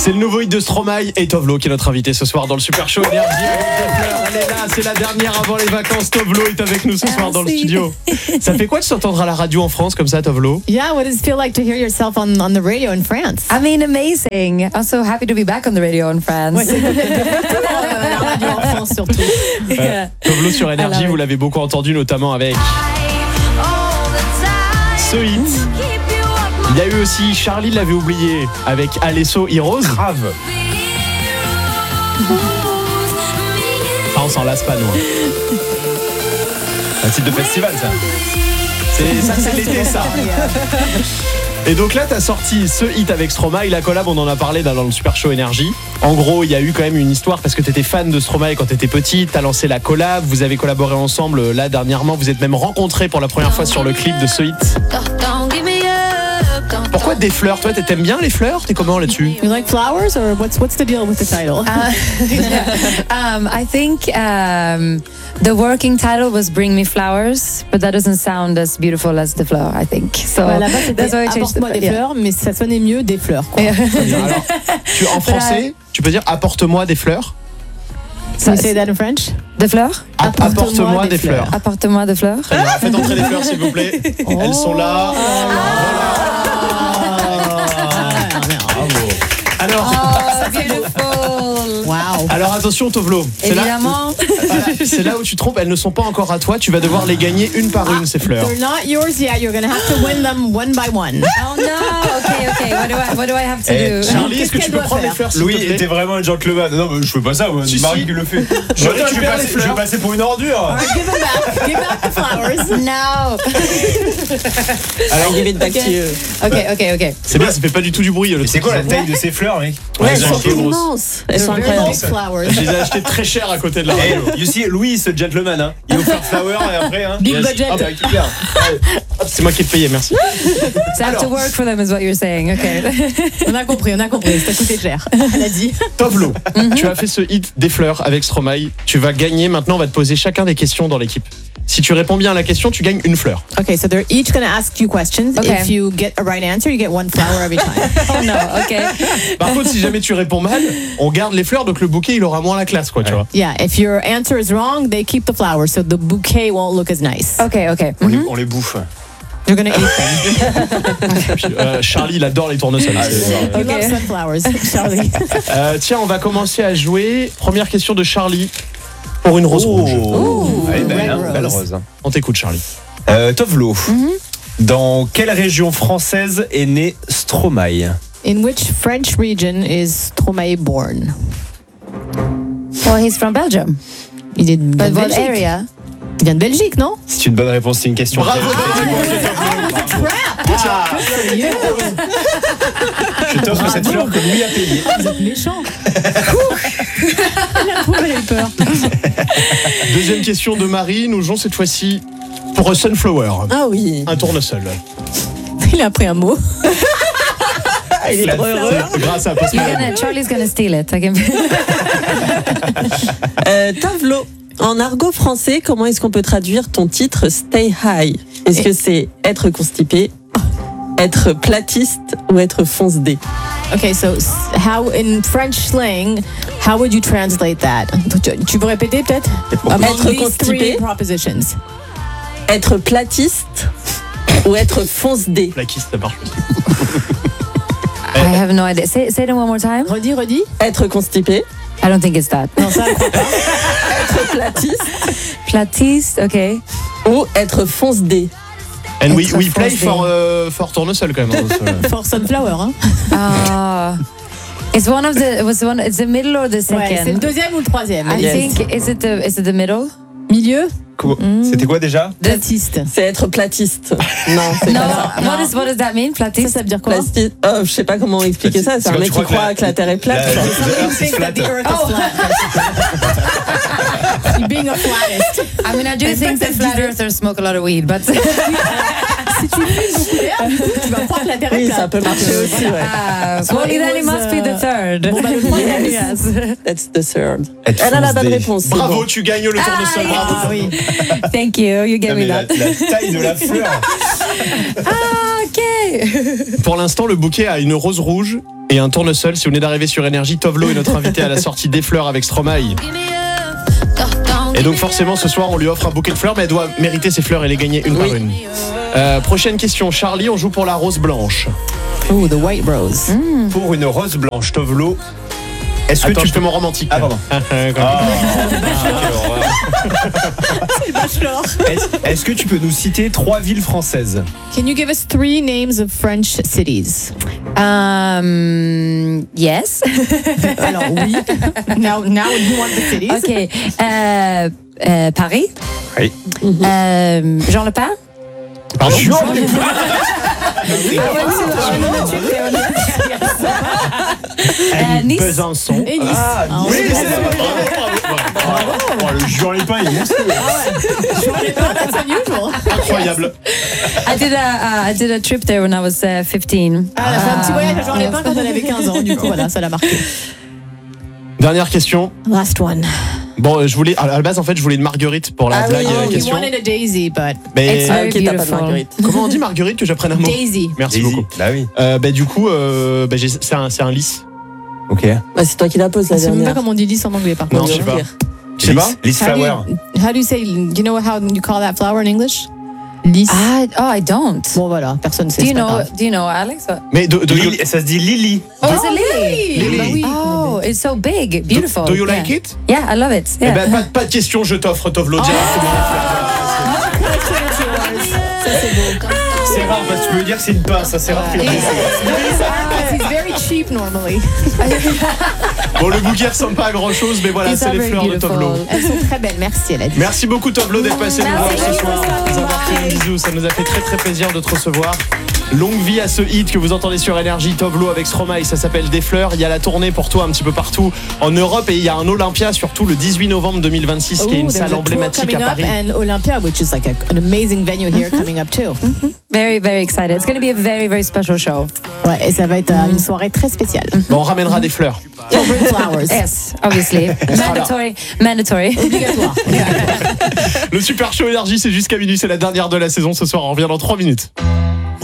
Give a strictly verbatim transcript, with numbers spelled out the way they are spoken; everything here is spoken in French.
C'est le nouveau hit de Stromae et Tovlo qui est notre invité ce soir dans le Super Show Énergie avec des fleurs. Elle est là, c'est la dernière avant les vacances. Tovlo est avec nous ce soir dans le studio. Ça fait quoi de s'entendre à la radio en France comme ça, Tovlo? Yeah, what does it feel like to hear yourself on, on the radio in France? I mean, amazing. I'm so happy to be back on the radio in France. Ouais, c'est la radio en France surtout. Ouais. Tovlo sur Énergie, vous l'avez beaucoup entendu notamment avec ce hit. Il y a eu aussi, Charlie l'avait oublié, avec Alesso Heroes. Grave. Ah, on s'en lasse pas, nous. Un titre de festival, ça. C'est, ça, c'est l'été, ça. Et donc là, t'as sorti ce hit avec Stromae. La collab, on en a parlé dans le Super Show Énergie. En gros, il y a eu quand même une histoire parce que t'étais fan de Stromae quand t'étais petite. T'as lancé la collab, vous avez collaboré ensemble là dernièrement. Vous êtes même rencontrés pour la première fois sur le clip de ce hit. Pourquoi des fleurs? Toi, t'aimes bien les fleurs? T'es comment là-dessus? You like flowers or what's what's the deal with the title? Uh, um, I think um, the working title was "Bring Me Flowers," but that doesn't sound as beautiful as the flower. I think so. Ouais, là-bas, c'était that's why I changed apporte-moi the- des yeah. fleurs, mais ça sonnait mieux des fleurs. Quoi. Alors, tu, en français, tu peux dire apporte-moi des fleurs? Can you say that in French? Des fleurs? App- Apporte-moi des fleurs. Apporte-moi des fleurs. Très bien, faites entrer les fleurs s'il vous plaît. Elles sont là. Alors, Oh, beautiful. Wow. alors attention Tovlo, c'est là, Évidemment. voilà, c'est là où tu te trompes, elles ne sont pas encore à toi, tu vas devoir les gagner une par une ces fleurs. They're not yours yet. You're gonna have to win them one by one. Oh no. Okay, okay. What do I, what do I have to Eh, do? Charlie, est-ce que Qu'est-ce tu peux qu'elle prendre doit les fleurs s'il Louis te plaît? était vraiment un gentleman. Non, mais je fais pas ça, moi. Si, C'est Marie si. qui le fait. Je Attends, je vais récupère passer, les je vais fleurs. passer pour une ordure. All right, give them back. Give back the flowers. No. Alors, Give it back to you. Okay, okay, okay. c'est bien, ça fait pas du tout du bruit. Le Et c'est truc. quoi la taille de ces fleurs, mec? Ouais, elles elles sont sont un peu grosses. immenses. Elles They're sont very incroyables. nice flowers. Je les ai achetées très cher à côté de la Eh, radio. you see, Louis, ce gentleman, hein. Il offre flower et après, hein. Big Yes. budget. Ah, bah, récupère. Hop, c'est moi qui ai payé, merci. So I have to work for them, is what you're saying. Okay. On a compris, on a compris. Ça coûtait cher. Elle a dit. Tovlo, tu as fait ce hit des fleurs avec Stromae. Tu vas gagner. Maintenant, on va te poser chacun des questions dans l'équipe. Si tu réponds bien à la question, tu gagnes une fleur. Okay, so they're each gonna ask you questions. Okay. If you get a right answer, you get one flower every time. Oh no. Okay. Par contre, si jamais tu réponds mal, on garde les fleurs, donc le bouquet, il aura moins la classe, quoi, tu vois. Yeah, if your answer is wrong, they keep the flowers, so the bouquet won't look as nice. Okay, okay. On les, on les bouffe. You're gonna eat them. Puis, euh, Charlie, il adore les tournesols. Ah, C'est- c'est You Okay. love sunflowers, Charlie. Euh, tiens, on va commencer à jouer. Première question de Charlie pour une rose rouge. Oh. Elle est belle, red hein, rose. belle rose. On t'écoute, Charlie. Euh, Tovlo. Dans quelle région française est né Stromae? In which French region is Stromae born? Well, he's from Belgium. Il est de But what Belgique. area? Il vient de Belgique, non? C'est une bonne réponse, c'est une question. Bravo. Je t'offre cette fleur que Louis a payée. Vous êtes méchant. La pauvre, elle a eu peur. Deuxième question de Marie. Nous jouons cette fois-ci pour un sunflower. Ah oui. Un tournesol. Il a appris un mot. Il est trop heureux. C'est grâce à Post You're Malone. gonna, Charlie's gonna steal it. I can... Euh, Tovlo. En argot français, comment est-ce qu'on peut traduire ton titre Stay High? Est-ce que c'est être constipé, être platiste ou être fonce-dé? Okay, so s- how in French slang, how would you translate that? Tu- Tu peux répéter peut-être? Among Être these constipé. three propositions. Être platiste ou être fonce-dé? Plaquiste, ça marche aussi. I have no idea. Say, say it one more time. Redis, redis. Être constipé, I don't think it's that. Non, ça, je crois pas. être platiste Platiste, okay. ou être fonce-dé? And we, Être we play français. for, uh, for tournesol quand même. For sunflower, hein? Ah. It's one of the. Was one. It's the middle or the Ouais, c'est le second. deuxième ou le troisième? I Yes. think is it the is it the middle? Milieu? Quoi- C'était quoi déjà? Platiste. C'est être platiste. Non, c'est No. pas ça. What is what does that mean? Ça, Platiste. ça veut dire quoi? Plasti- oh, je sais pas comment expliquer ça. C'est quand un mec tu qui crois que croit la- que la Terre est plate. la- genre. Somebody thinks that the earth is flat. You're being a flattist. I mean, I do think that flat earthers smoke a lot of weed, but Si tu fumes beaucoup d'air, du coup, tu vas croire que la Terre est Oui, plate. ça peut marcher aussi, ouais. uh, So well, it then it was, must be the uh, third. Bon, bah, le troisième, Yes. That's the third. Être Elle a la bonne fonce-dé. réponse. c'est Bravo, bon. tu gagnes le tournesol. Ah, Bravo. oui. Thank you. You gave Non, me mais la, that. la taille de la fleur. Ah, ok. Pour l'instant, le bouquet a une rose rouge et et un tournesol. Si vous venez d'arriver sur Énergie, Tovlo est notre invité à la sortie des fleurs avec Stromae. Et donc forcément ce soir on lui offre un bouquet de fleurs, mais elle doit mériter ses fleurs et les gagner une Oui. par une. Euh, prochaine question, Charlie, on joue pour la rose blanche. Ooh, the white rose. Pour une rose blanche, Tovlo, est-ce que Attends, tu je peux fais mon romantique. Ah, pardon. Quand même. Est-ce, est-ce que tu peux nous citer trois villes françaises? Can you give us three names of French cities? Um, yes. Alors oui. Now, now you want the cities. OK. Euh, euh, Paris. Oui. Euh, Jean Lepin. Pardon. Euh, Nice. Besançon. Et Nice. Ah, Ah, oui, oui, c'est Oh, le Jean Lépin, il est monstrueux. That's unusual. Incroyable. I did a uh, I did a trip there when I was uh, fifteen. Ah, elle a fait un petit voyage à Jean Lépin quand elle avait quinze ans. Du coup, voilà, ça l'a marqué. Dernière question. Last one. Bon, euh, je voulais à la base en fait, je voulais une marguerite pour la Ah blague oui, euh, oui, You question. wanted a daisy, but Mais It's Ah, very ok, t'as pas de beautiful. marguerite. comment on dit marguerite que j'apprenne un mot? daisy. Merci Daisy. beaucoup. Bah oui. Euh, bah du coup, euh, bah, j'ai- c'est un, c'est un lys. Ok. Bah, c'est toi qui la poses la Je sais même pas dernière. comment on dit lys en anglais par Non, contre. je sais pas. Pire. Je sais pas. Lys How do flower. you, how do you say, do you know how you call that flower in English? Lys. I, oh, I don't. Bon voilà, personne sait. Do you c'est pas know? grave. Do you know, Alex? What? Mais do, do you, Lily- ça se dit Lily. Oh, it's a lily. Lily. Bah oui. Oh, it's so big, beautiful. do you yeah. like it? Yeah, I love it. Eh Yeah. ben, pas, pas de question, je t'offre Tovlo directement. Ça c'est beau. C'est rare parce que tu peux dire que c'est une pince, ça c'est rare que He's very cheap normally. Bon, le bouquet ressemble pas à grand chose, mais voilà, It's c'est all les very fleurs de beautiful. Tovlo. Elles sont très belles, merci elle a dit. Merci beaucoup Tovlo d'être passé nous voir Merci. ce soir, nous avoir fait un bisou, ça nous a fait très très plaisir de te recevoir. Longue vie à ce hit que vous entendez sur Énergie, Tovlo avec Stromae, ça s'appelle Des Fleurs. Il y a la tournée pour toi un petit peu partout en Europe et il y a un Olympia surtout le dix-huit novembre deux mille vingt-six qui est une Ooh, there's salle a tour emblématique à coming up Paris. and Olympia, which is like a, an amazing venue here coming up too. Very, very excited. It's going to be a very, very special show. Ouais, et ça va être euh, une soirée très spéciale. Bon, on ramènera des fleurs. We'll bring flowers. Yes, obviously. mandatory. Mandatory. Obligatoire. Le Super Show Énergie, c'est jusqu'à minuit, c'est la dernière de la saison ce soir, on revient dans trois minutes.